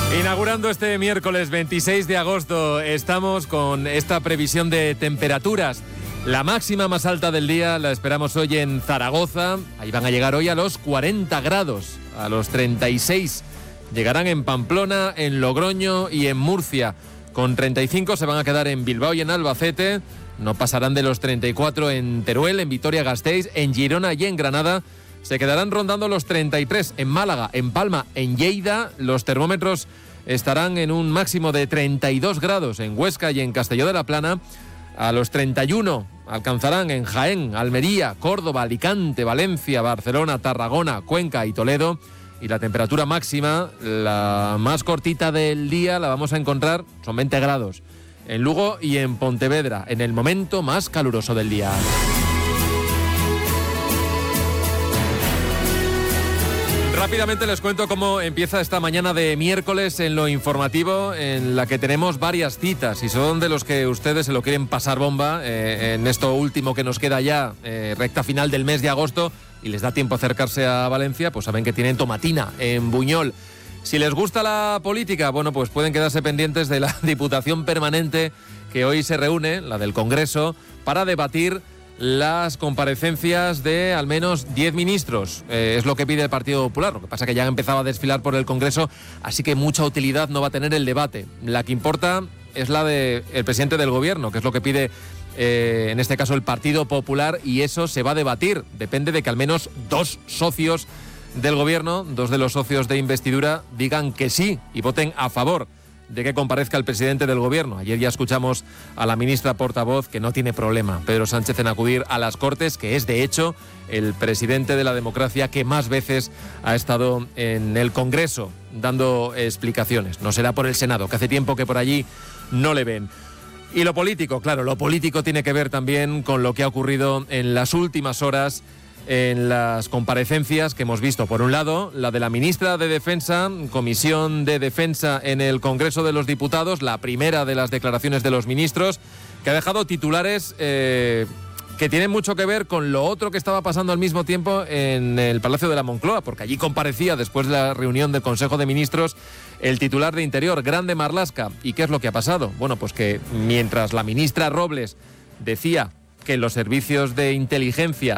Inaugurando este miércoles 26 de agosto, estamos con esta previsión de temperaturas. La máxima más alta del día la esperamos hoy en Zaragoza. Ahí van a llegar hoy a los 40 grados, a los 36. Llegarán en Pamplona, en Logroño y en Murcia. Con 35 se van a quedar en Bilbao y en Albacete. No pasarán de los 34 en Teruel, en Vitoria-Gasteiz, en Girona y en Granada. Se quedarán rondando los 33 en Málaga, en Palma, en Lleida. Los termómetros estarán en un máximo de 32 grados en Huesca y en Castelló de la Plana. A los 31 alcanzarán en Jaén, Almería, Córdoba, Alicante, Valencia, Barcelona, Tarragona, Cuenca y Toledo. Y la temperatura máxima, la más cortita del día, la vamos a encontrar, son 20 grados, en Lugo y en Pontevedra, en el momento más caluroso del día. Rápidamente les cuento cómo empieza esta mañana de miércoles en lo informativo, en la que tenemos varias citas y son de los que ustedes se lo quieren pasar bomba en esto último que nos queda ya, recta final del mes de agosto, y les da tiempo a acercarse a Valencia, pues saben que tienen Tomatina en Buñol. Si les gusta la política, bueno, pues pueden quedarse pendientes de la Diputación Permanente que hoy se reúne, la del Congreso, para debatir las comparecencias de al menos 10 ministros. Es lo que pide el Partido Popular. Lo que pasa es que ya han empezado a desfilar por el Congreso, así que mucha utilidad no va a tener el debate. La que importa es la del presidente del Gobierno, que es lo que pide en este caso el Partido Popular, y eso se va a debatir. Depende de que al menos 2 socios del Gobierno, 2 de los socios de investidura, digan que sí y voten a favor de que comparezca el presidente del Gobierno. Ayer ya escuchamos a la ministra portavoz que no tiene problema, Pedro Sánchez, en acudir a las Cortes, que es de hecho el presidente de la democracia que más veces ha estado en el Congreso dando explicaciones. No será por el Senado, que hace tiempo que por allí no le ven. Y lo político, claro, lo político tiene que ver también con lo que ha ocurrido en las últimas horas en las comparecencias que hemos visto. Por un lado, la de la ministra de Defensa, Comisión de Defensa en el Congreso de los Diputados, la primera de las declaraciones de los ministros, que ha dejado titulares que tienen mucho que ver con lo otro que estaba pasando al mismo tiempo en el Palacio de la Moncloa, porque allí comparecía después de la reunión del Consejo de Ministros el titular de Interior, Grande Marlaska. ¿Y qué es lo que ha pasado? Bueno, pues que mientras la ministra Robles decía que los servicios de inteligencia